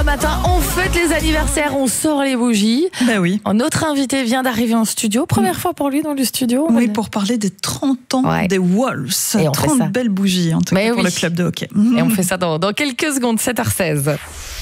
matin, on fête les anniversaires, on sort les bougies. Ben oui. Notre invité vient d'arriver en studio. Première fois pour lui dans le studio. Oui, pour parler des 30 ans des Wolves. Et on 30 belles bougies, en tout cas, pour le club de hockey. Et on fait ça dans quelques secondes, 7h16.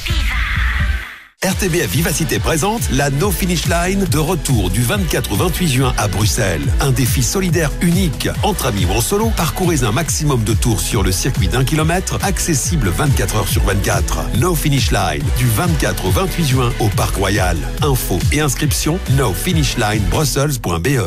RTBF Vivacité présente la No Finish Line de retour du 24 au 28 juin à Bruxelles. Un défi solidaire unique. Entre amis ou en solo, parcourez un maximum de tours sur le circuit d'1 kilomètre, accessible 24 heures sur 24. No Finish Line du 24 au 28 juin au Parc Royal. Infos et inscriptions nofinishlinebrussels.be.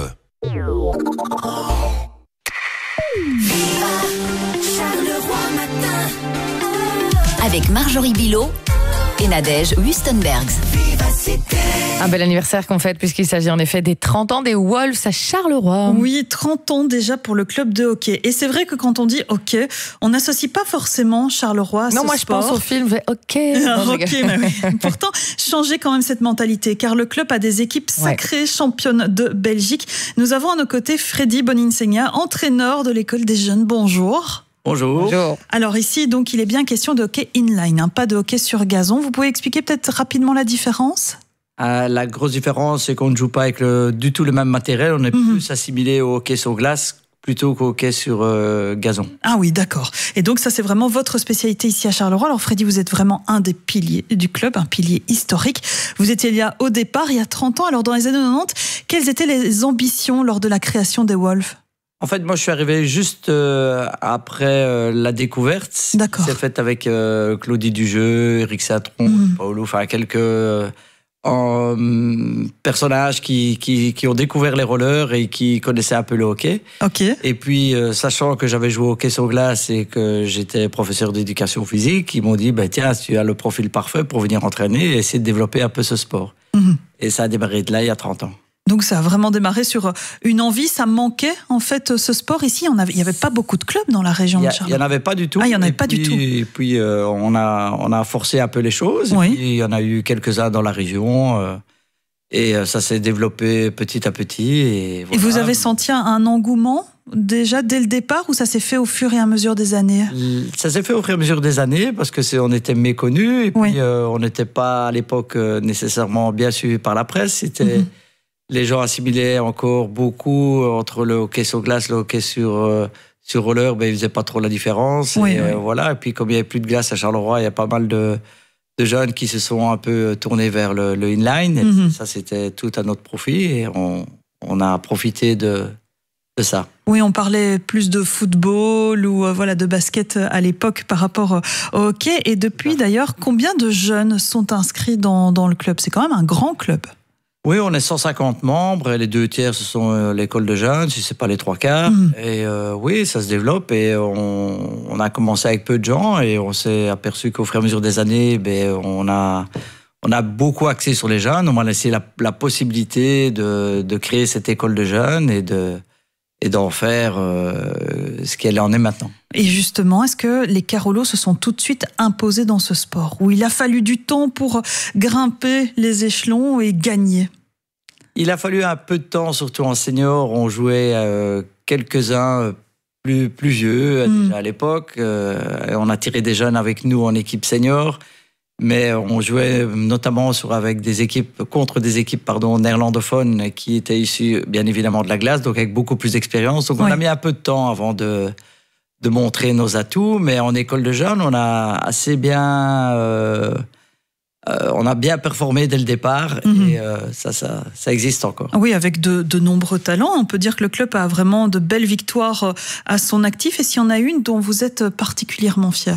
Avec Marjorie Bilot et Nadège Wustenbergs. Un bel anniversaire qu'on fête puisqu'il s'agit en effet des 30 ans des Wolves à Charleroi. Oui, 30 ans déjà pour le club de hockey. Et c'est vrai que quand on dit hockey, on n'associe pas forcément Charleroi à ce sport. Non, moi je pense au film hockey. Hockey, mais oui. Pourtant, changez quand même cette mentalité, car le club a des équipes sacrées championnes de Belgique. Nous avons à nos côtés Freddy Boninsegna, entraîneur de l'école des jeunes. Bonjour. Bonjour. Alors ici, donc, il est bien question de hockey inline, pas de hockey sur gazon. Vous pouvez expliquer peut-être rapidement la différence ? La grosse différence, c'est qu'on ne joue pas avec du tout le même matériel. On est plus assimilé au hockey sur glace plutôt qu'au hockey sur gazon. Ah oui, d'accord. Et donc ça, c'est vraiment votre spécialité ici à Charleroi. Alors Freddy, vous êtes vraiment un des piliers du club, un pilier historique. Vous étiez là au départ, il y a 30 ans. Alors dans les années 90, quelles étaient les ambitions lors de la création des Wolves ? En fait, moi, je suis arrivé juste après la découverte. D'accord. C'est fait avec Claudie Dujeu, Eric Satron, Paolo, enfin quelques personnages qui ont découvert les rollers et qui connaissaient un peu le hockey. Ok. Et puis, sachant que j'avais joué au hockey sur glace et que j'étais professeur d'éducation physique, ils m'ont dit, tiens, tu as le profil parfait pour venir entraîner et essayer de développer un peu ce sport. Et ça a démarré de là, il y a 30 ans. Donc ça a vraiment démarré sur une envie, ça manquait en fait ce sport ici. Il n'y avait pas beaucoup de clubs dans la région de Charleroi. Il n'y en avait pas du tout. Ah, il n'y en avait pas du tout. Et puis on a forcé un peu les choses. Oui. Et puis, il y en a eu quelques-uns dans la région. Et ça s'est développé petit à petit. Et, voilà. Et vous avez senti un engouement déjà dès le départ ou ça s'est fait au fur et à mesure des années ? Ça s'est fait au fur et à mesure des années parce que on était méconnus. Et puis on n'était pas à l'époque nécessairement bien suivi par la presse. C'était... Les gens assimilaient encore beaucoup entre le hockey sur glace, le hockey sur roller, ils faisaient pas trop la différence. Voilà. Et puis, comme il n'y avait plus de glace à Charleroi, il y a pas mal de jeunes qui se sont un peu tournés vers le inline. Et ça, c'était tout à notre profit et on a profité de ça. Oui, on parlait plus de football ou de basket à l'époque par rapport au hockey. Et depuis, d'ailleurs, combien de jeunes sont inscrits dans le club ? C'est quand même un grand club. Oui, on est 150 membres et les 2 tiers, ce sont l'école de jeunes, si ce n'est pas les 3 quarts. Et oui, ça se développe et on a commencé avec peu de gens et on s'est aperçu qu'au fur et à mesure des années, on a beaucoup axé sur les jeunes. On m'a laissé la possibilité de créer cette école de jeunes et d'en faire ce qu'elle en est maintenant. Et justement, est-ce que les Carolos se sont tout de suite imposés dans ce sport où il a fallu du temps pour grimper les échelons et gagner ? Il a fallu un peu de temps, surtout en senior. On jouait quelques-uns plus vieux déjà à l'époque. On a tiré des jeunes avec nous en équipe senior. Mais on jouait notamment contre des équipes néerlandophones qui étaient issues bien évidemment de la glace, donc avec beaucoup plus d'expérience. Donc on a mis un peu de temps avant de montrer nos atouts, mais en école de jeunes, on a assez bien, on a bien performé dès le départ et ça existe encore. Oui, avec de nombreux talents. On peut dire que le club a vraiment de belles victoires à son actif. Et s'il y en a une dont vous êtes particulièrement fier ?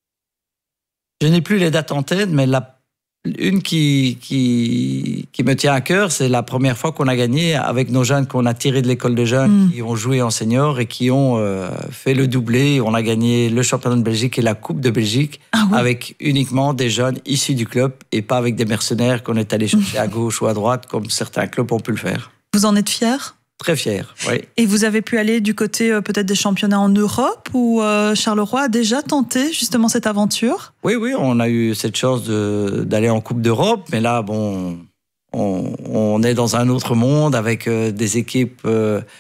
Je n'ai plus les dates en tête, mais une qui me tient à cœur, c'est la première fois qu'on a gagné avec nos jeunes qu'on a tirés de l'école de jeunes, qui ont joué en senior et qui ont fait le doublé. On a gagné le championnat de Belgique et la Coupe de Belgique avec uniquement des jeunes issus du club et pas avec des mercenaires qu'on est allé chercher à gauche ou à droite comme certains clubs ont pu le faire. Vous en êtes fier ? Très fier, oui. Et vous avez pu aller du côté peut-être des championnats en Europe où Charleroi a déjà tenté justement cette aventure ? Oui, on a eu cette chance d'aller en Coupe d'Europe, mais là, on est dans un autre monde avec des équipes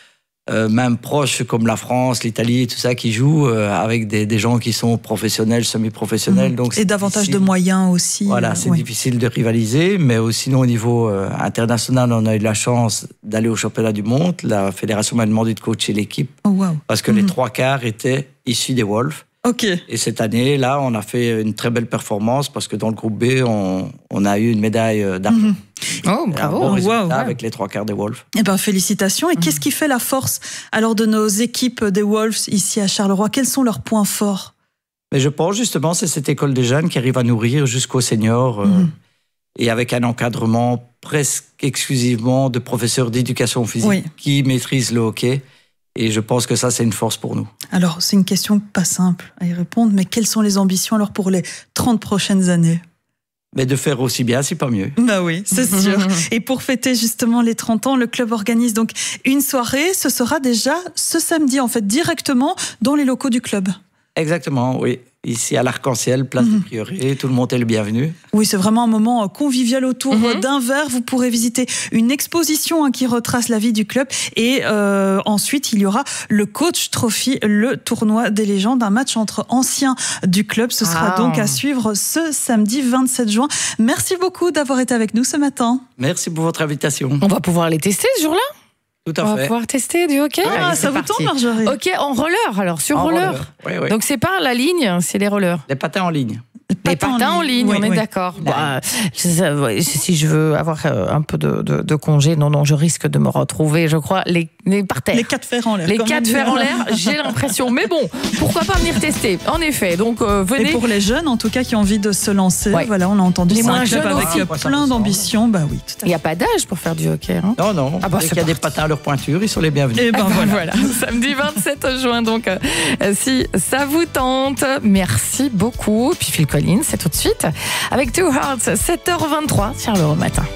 même proches comme la France, l'Italie et tout ça, qui jouent avec des gens qui sont professionnels, semi-professionnels. Donc et davantage de moyens aussi. Voilà, c'est difficile de rivaliser, mais sinon au niveau international, on a eu la chance d'aller au championnat du monde. La fédération m'a demandé de coacher l'équipe parce que les 3/4 étaient issus des Wolves. Okay. Et cette année, là, on a fait une très belle performance parce que dans le groupe B, on a eu une médaille d'argent. Oh, bravo. Un bon résultat avec les 3/4 des Wolves. Eh ben, félicitations. Et qu'est-ce qui fait la force alors de nos équipes des Wolves ici à Charleroi? Quels sont leurs points forts? Mais je pense justement c'est cette école des jeunes qui arrive à nourrir jusqu'aux seniors et avec un encadrement presque exclusivement de professeurs d'éducation physique qui maîtrisent le hockey. Et je pense que ça, c'est une force pour nous. Alors, c'est une question pas simple à y répondre, mais quelles sont les ambitions alors pour les 30 prochaines années? Mais de faire aussi bien, c'est pas mieux. Bah oui, c'est sûr. Et pour fêter justement les 30 ans, le club organise donc une soirée. Ce sera déjà ce samedi, en fait, directement dans les locaux du club. Exactement, oui. Ici à l'Arc-en-Ciel, place du Prieuré, tout le monde est le bienvenu. Oui, c'est vraiment un moment convivial autour d'un verre. Vous pourrez visiter une exposition qui retrace la vie du club. Et ensuite, il y aura le Coach Trophy, le tournoi des légendes, un match entre anciens du club. Ce sera donc à suivre ce samedi 27 juin. Merci beaucoup d'avoir été avec nous ce matin. Merci pour votre invitation. On va pouvoir les tester ce jour-là? Tout à fait. On va pouvoir tester du hockey. Allez, ça vous tente, Marjorie? Ok, en roller, alors sur roller. Oui. Donc c'est pas la ligne, c'est les rollers. Les patins en ligne. Les patins en ligne, on est d'accord. Bah, si je veux avoir un peu de congé, non, je risque de me retrouver, je crois, les par terre. Les 4 fers en l'air. Les 4 fers en l'air, j'ai l'impression. Mais bon, pourquoi pas venir tester? En effet, donc venez. Et pour les jeunes, en tout cas, qui ont envie de se lancer, voilà, on a entendu les ça. moins Un club jeunes avec aussi. plein d'ambitions. Bah oui, tout à fait. Il n'y a pas d'âge pour faire du hockey. Hein? Non. Ah bah, Dès qu'il y a des patins à leur pointure, ils sont les bienvenus. Et ben voilà. Samedi 27 juin, donc si ça vous tente, merci beaucoup. Et puis Phil Collins, c'est tout de suite avec Two Hearts, 7h23, Charleroi matin.